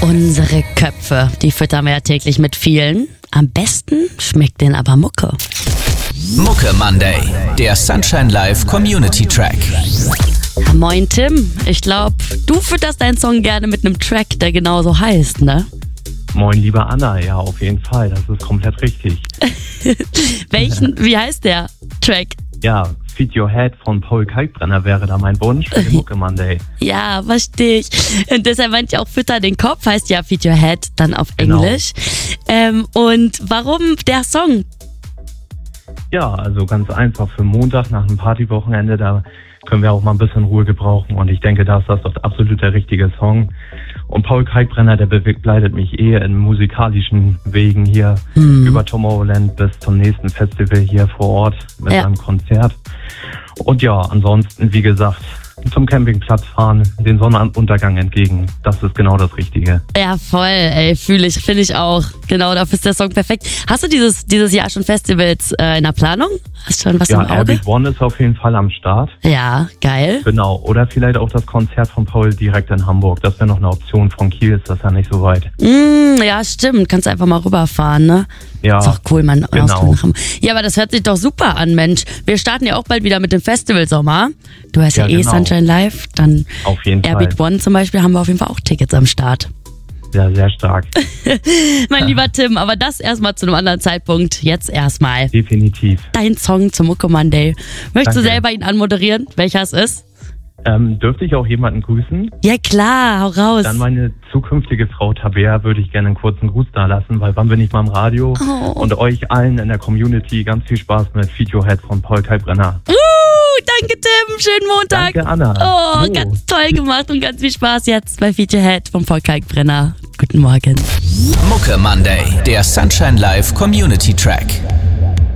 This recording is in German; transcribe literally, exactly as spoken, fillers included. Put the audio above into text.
Unsere Köpfe, die füttern wir ja täglich mit vielen. Am besten schmeckt denen aber Mucke. Mucke Monday, der Sunshine Live Community Track. Moin Tim, ich glaube, du fütterst deinen Song gerne mit einem Track, der genauso heißt, ne? Moin, liebe Anna, ja, auf jeden Fall, das ist komplett richtig. Welchen, wie heißt der Track? Ja, Feed Your Head von Paul Kalkbrenner wäre da mein Wunsch für den Mucke Monday. Ja, verstehe ich. Und deshalb meinte ich auch, fütter den Kopf, heißt ja Feed Your Head, dann auf Genau. Englisch. Ähm, und warum der Song? Ja, also ganz einfach für Montag nach einem Partywochenende, da können wir auch mal ein bisschen Ruhe gebrauchen und ich denke, da ist das doch absolut der richtige Song. Und Paul Kalkbrenner, der begleitet mich eh in musikalischen Wegen hier Hm. über Tomorrowland bis zum nächsten Festival hier vor Ort mit Ja. seinem Konzert. Und ja, ansonsten, wie gesagt, zum Campingplatz fahren, den Sonnenuntergang entgegen. Das ist genau das Richtige. Ja, voll, ey, fühle ich, finde ich auch. Genau, dafür ist der Song perfekt. Hast du dieses, dieses Jahr schon Festivals äh, in der Planung? Hast du schon was Ja, im Auge? Airbeat One ist auf jeden Fall am Start. Ja, geil. Genau. Oder vielleicht auch das Konzert von Paul direkt in Hamburg. Das wäre noch eine Option. Von Kiel ist das ja nicht so weit. Mm, ja, stimmt. Kannst einfach mal rüberfahren, ne? Ja, Ist auch cool, man. genau. Ja, aber das hört sich doch super an, Mensch. Wir starten ja auch bald wieder mit dem Festivalsommer. Du hast ja, Ja, eh genau. Sunshine Live. Dann Auf jeden Airbeat Fall. One zum Beispiel haben wir auf jeden Fall auch Tickets am Start. Ja, sehr stark. Mein lieber Tim, aber das erstmal zu einem anderen Zeitpunkt. Jetzt erstmal Definitiv. dein Song zum Mucke Monday. Möchtest du Danke. selber ihn anmoderieren, welcher es ist? Ähm, dürfte ich auch jemanden grüßen? Ja klar, hau raus. Dann meine zukünftige Frau Tabea würde ich gerne einen kurzen Gruß da lassen, weil wann bin ich mal im Radio? Oh. Und euch allen in der Community ganz viel Spaß mit Feed Your Head von Paul Kalkbrenner. Uh, danke Tim, schönen Montag. Danke, Anna. Oh, Jo. ganz toll gemacht und ganz viel Spaß jetzt bei Feed Your Head vom Paul Kalkbrenner. Guten Morgen. Mucke Monday, der Sunshine Live Community Track.